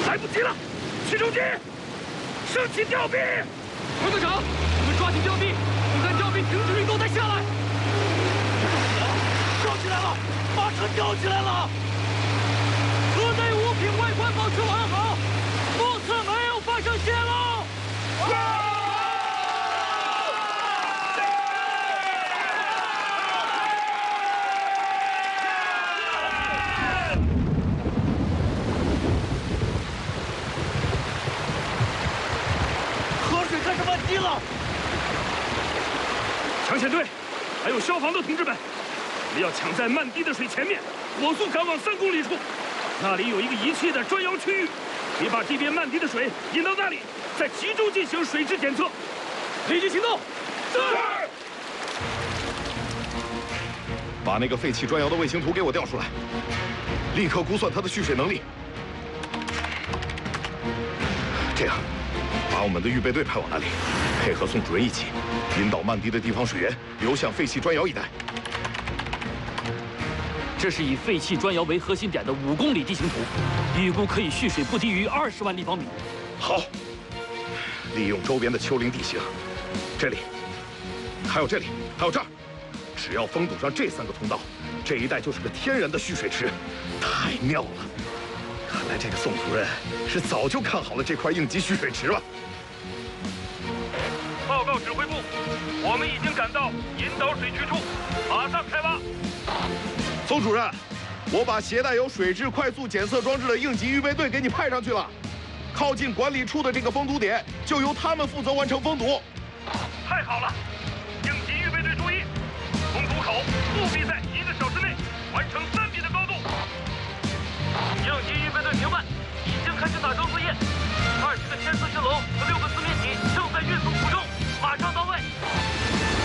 来不及了！徐中基，升起吊臂！ 王队长，我们抓紧吊臂，等待吊臂停止运动再下来。 吊起来了，马车吊起来了！ 车内物品外观保持完好，目测没有发生泄漏。 河水开始漫堤了！抢险队，还有消防的同志们，我们要抢在漫堤的水前面，火速赶往3公里处。那里有一个仪器的专用区域，可以把地边漫堤的水引到那里，再集中进行水质检测。立即行动！是。 把那个废弃砖窑的卫星图给我调出来，立刻估算它的蓄水能力。这样，把我们的预备队派往那里，配合宋主任一起引导漫堤的地方水源流向废弃砖窑一带。 这是以废弃砖窑为核心点的5公里地形图，预估可以蓄水不低于20万立方米。 好，利用周边的丘陵地形，这里，还有这里，还有这儿，只要封堵上这3个通道，这一带就是个天然的蓄水池，太妙了！看来这个宋主任是早就看好了这块应急蓄水池了。 报告指挥部，我们已经赶到引导水渠处，马上开挖。 宋主任，我把携带有水质快速检测装置的应急预备队给你派上去了，靠近管理处的这个封堵点就由他们负责完成封堵。 太好了！应急预备队注意，封堵口务必在1个小时内完成3米的高度。 应急预备队明白，已经开始打桩作业。20个天丝群龙